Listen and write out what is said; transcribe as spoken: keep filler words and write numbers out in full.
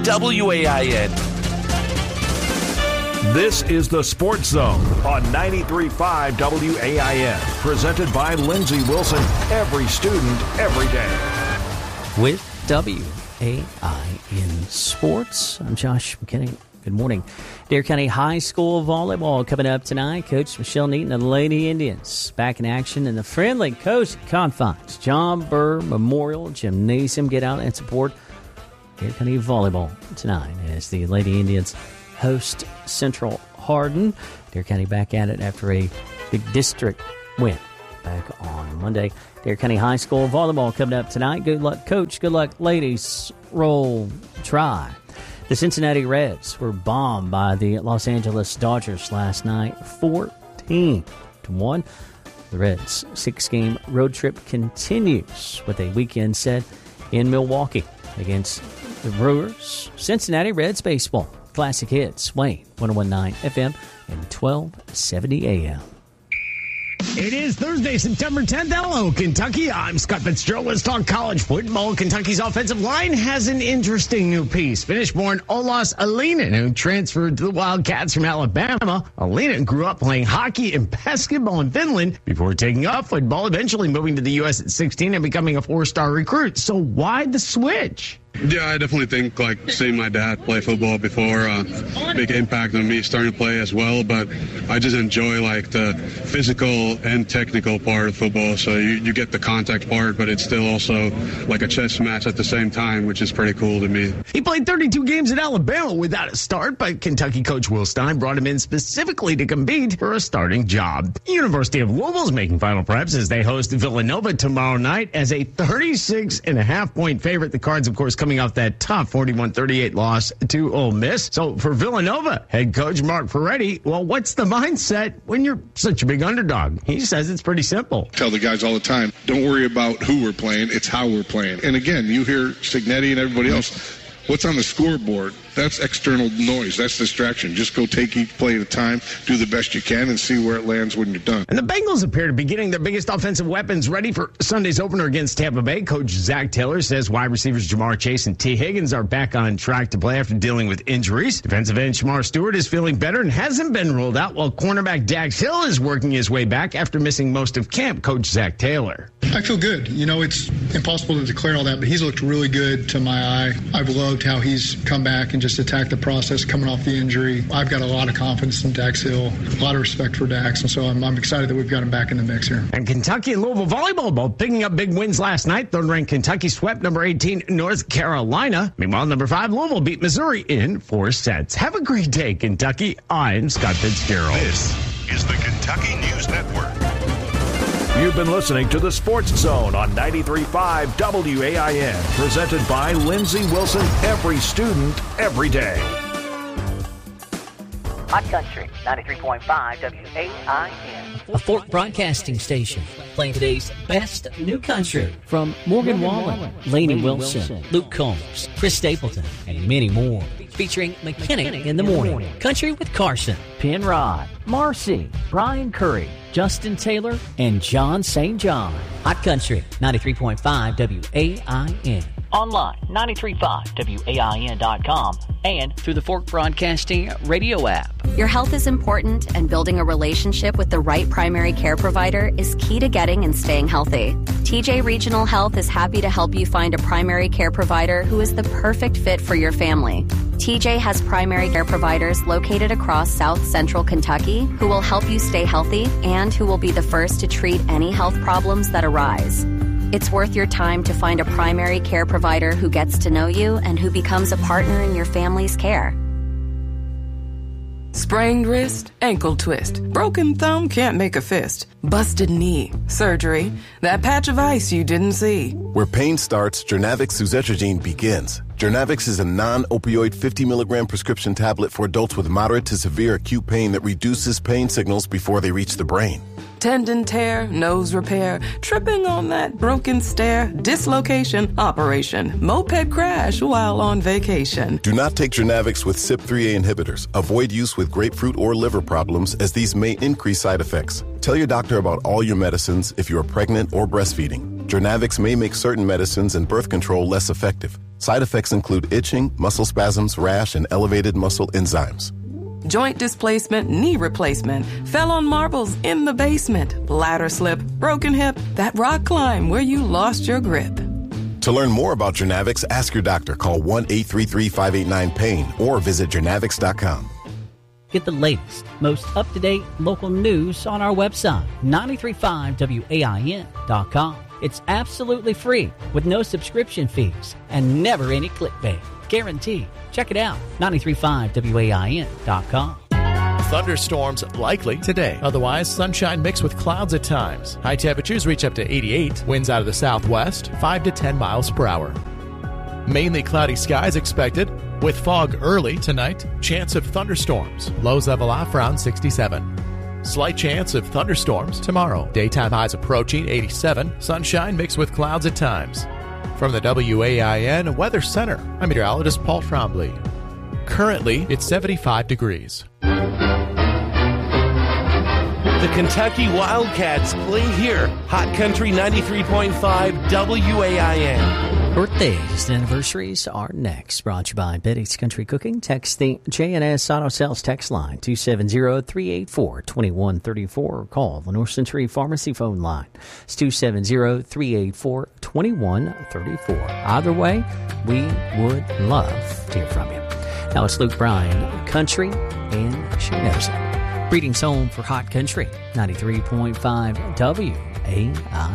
W A I N. This is the Sports Zone on ninety-three point five W A I N, presented by Lindsey Wilson. Every student, every day. With W A I N Sports, I'm Josh McKinney. Good morning. Dare County High School volleyball coming up tonight. Coach Michelle Neaton and the Lady Indians back in action in the friendly coast confines. John Burr Memorial Gymnasium. Get out and support Dare County volleyball tonight as the Lady Indians host Central Hardin. Dare County back at it after a big district win back on Monday. Dare County High School volleyball coming up tonight. Good luck, Coach. Good luck, ladies. Roll try. The Cincinnati Reds were bombed by the Los Angeles Dodgers last night, fourteen to one. The Reds' six-game road trip continues with a weekend set in Milwaukee against the Brewers. Cincinnati Reds baseball. Classic hits. Wayne, one oh one point nine F M and twelve seventy A M. It is Thursday, September tenth. Hello, Kentucky. I'm Scott Fitzgerald. Let's talk college football. Kentucky's offensive line has an interesting new piece. Finnish-born Olas Alinen, who transferred to the Wildcats from Alabama. Alinen grew up playing hockey and basketball in Finland before taking up football, eventually moving to the U S at sixteen and becoming a four-star recruit. So why the switch? Yeah, I definitely think, like, seeing my dad play football before, uh, big impact on me starting to play as well. But I just enjoy, like, the physical and technical part of football. So you, you get the contact part, but it's still also like a chess match at the same time, which is pretty cool to me. He played thirty-two games at Alabama without a start, but Kentucky coach Will Stein brought him in specifically to compete for a starting job. University of Louisville's making final preps as they host Villanova tomorrow night as a thirty-six and a half point favorite. The Cards, of course, coming off that tough forty-one thirty-eight loss to Ole Miss. So for Villanova, head coach Mark Ferretti, well, what's the mindset when you're such a big underdog? He says it's pretty simple. Tell the guys all the time, don't worry about who we're playing, it's how we're playing. And again, you hear Signetti and everybody else, what's on the scoreboard? That's external noise. That's distraction. Just go take each play at a time, do the best you can, and see where it lands when you're done. And the Bengals appear to be getting their biggest offensive weapons ready for Sunday's opener against Tampa Bay. Coach Zach Taylor says wide receivers Jamar Chase and T. Higgins are back on track to play after dealing with injuries. Defensive end Shamar Stewart is feeling better and hasn't been ruled out, while cornerback Dax Hill is working his way back after missing most of camp. Coach Zach Taylor. I feel good. You know, it's impossible to declare all that, but he's looked really good to my eye. I've loved how he's come back and just attacked the process coming off the injury. I've got a lot of confidence in Dax Hill, a lot of respect for Dax, and so I'm, I'm excited that we've got him back in the mix here. And Kentucky and Louisville volleyball both picking up big wins last night. Third-ranked Kentucky swept number eighteen North Carolina. Meanwhile, number five Louisville beat Missouri in four sets. Have a great day, Kentucky. I'm Scott Fitzgerald. This is the Kentucky News Network. You've been listening to the Sports Zone on ninety-three point five W A I N, presented by Lindsey Wilson. Every student, every day. Hot Country, ninety-three point five W A I N. A Fork Broadcasting Station, playing today's best new country from Morgan Wallen, Lainey Wilson, Luke Combs, Chris Stapleton, and many more. Featuring McKinney in the morning, Country with Carson, Penrod, Marcy, Brian Curry, Justin Taylor, and John Saint John. Hot Country, ninety-three point five W A I N. Online, ninety-three point five W A I N dot com, and through the Fork Broadcasting radio app. Your health is important, and building a relationship with the right primary care provider is key to getting and staying healthy. T J Regional Health is happy to help you find a primary care provider who is the perfect fit for your family. T J has primary care providers located across South Central Kentucky who will help you stay healthy and who will be the first to treat any health problems that arise. It's worth your time to find a primary care provider who gets to know you and who becomes a partner in your family's care. Sprained wrist, ankle twist, broken thumb, can't make a fist, busted knee, surgery, that patch of ice you didn't see. Where pain starts, Jernavix suzetrigine begins. Jernavix is a non-opioid fifty milligram prescription tablet for adults with moderate to severe acute pain that reduces pain signals before they reach the brain. Tendon tear, nose repair, tripping on that broken stair, dislocation, operation, moped crash while on vacation. Do not take Jernavix with C Y P three A inhibitors. Avoid use with grapefruit or liver problems, as these may increase side effects. Tell your doctor about all your medicines if you are pregnant or breastfeeding. Jernavix may make certain medicines and birth control less effective. Side effects include itching, muscle spasms, rash, and elevated muscle enzymes. Joint displacement, knee replacement, fell on marbles in the basement, ladder slip, broken hip, that rock climb where you lost your grip. To learn more about Journavx, ask your doctor. Call one eight three three, five eight nine, pain or visit Journavx dot com. Get the latest, most up-to-date local news on our website, nine three five W A I N dot com. It's absolutely free with no subscription fees and never any clickbait. Guaranteed. Check it out, nine three five W A I N dot com. Thunderstorms likely today. Otherwise, sunshine mixed with clouds at times. High temperatures reach up to eighty-eight. Winds out of the southwest, five to ten miles per hour. Mainly cloudy skies expected, with fog early tonight. Chance of thunderstorms. Lows level off around sixty-seven. Slight chance of thunderstorms tomorrow. Daytime highs approaching eighty-seven. Sunshine mixed with clouds at times. From the W A I N Weather Center, I'm meteorologist Paul Trombley. Currently, it's seventy-five degrees. The Kentucky Wildcats play here. Hot Country ninety-three point five W A I N. Birthdays and anniversaries are next. Brought to you by Betty's Country Cooking. Text the J and S Auto Sales text line two seven zero, three eight four, two one three four or call the North Century Pharmacy phone line. It's two seven zero, three eight four, two one three four. Either way, we would love to hear from you. Now it's Luke Bryan, Country, and she knows it. Greetings home for Hot Country, ninety-three point five W A I